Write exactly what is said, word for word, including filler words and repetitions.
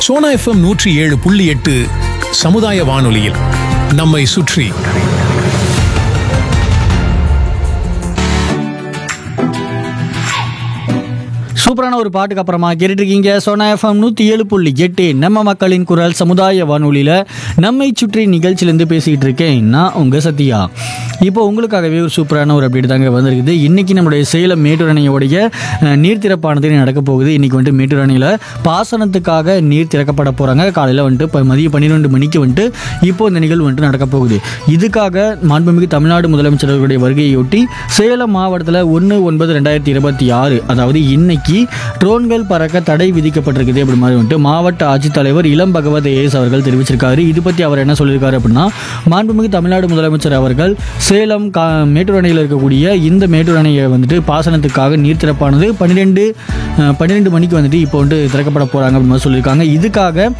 Sona FM நூற்றி ஏழு புள்ளி எட்டு சமுதாய வானொலியில் நம்மை சுற்றி. சூப்பரான ஒரு பாட்டுக்கு அப்புறமா கேட்டுருக்கீங்க சோனா எஃப்எம் நூற்றி ஏழு புள்ளி எட்டு நம்ம மக்களின் குரல் சமுதாய வானொலியில் நம்மை சுற்றி நிகழ்ச்சியிலேருந்து பேசிக்கிட்டு இருக்கேன் நான் உங்கள் சத்யா. இப்போ உங்களுக்காகவே ஒரு சூப்பரான ஒரு அப்டேட் தாங்க வந்திருக்குது. இன்றைக்கி நம்மளுடைய சேலம் மேட்டூர் அணையோடைய நீர் திறப்பானது நடக்க போகுது. இன்றைக்கி வந்துட்டு மேட்டூர் அணையில் பாசனத்துக்காக நீர் திறக்கப்பட போகிறாங்க. காலையில் வந்துட்டு இப்போ மதியம் பன்னிரெண்டு மணிக்கு வந்துட்டு இப்போ இந்த நிகழ்வு வந்துட்டு நடக்க போகுது. இதுக்காக மாண்புமிகு தமிழ்நாடு முதலமைச்சர்களுடைய வருகையொட்டி சேலம் மாவட்டத்தில் ஒன்று ஒன்பது ரெண்டாயிரத்தி இருபத்தி ஆறு அதாவது இன்னைக்கு ட்ரோன்கள் பறக்க தடை விதிக்கப்பட்டிருக்குது அப்படி மாதிரி வந்துட்டு மாவட்ட ஆட்சித்தலைவர் இளம் பகவத் ஏஎஸ் அவர்கள் தெரிவிச்சிருக்காரு. இது பற்றி அவர் என்ன சொல்லியிருக்காரு அப்படின்னா, மாண்புமிகு தமிழ்நாடு முதலமைச்சர் அவர்கள் சேலம் மேட்டூர் அணையில் இருக்கக்கூடிய இந்த மேட்டூர் அணையை வந்துட்டு பாசனத்துக்காக நீர் திறப்பானது பன்னிரெண்டு பன்னிரெண்டு மணிக்கு வந்துட்டு இப்போ வந்துட்டு திறக்கப்பட போகிறாங்க அப்படின்னு சொல்லியிருக்காங்க. இதுக்காக